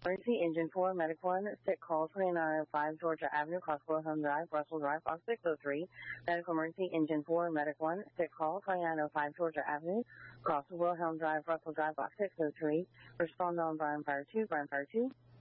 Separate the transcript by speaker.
Speaker 1: Emergency Engine 4, Medic 1, sick call 2905 Georgia Avenue, cross Wilhelm Drive, Russell Drive, Box 603. Medical Emergency Engine 4, Medic 1, sick call 2905 Georgia Avenue, cross Wilhelm Drive, Russell Drive, Box 603. Respond on Brian Fire 2, Brian Fire 2.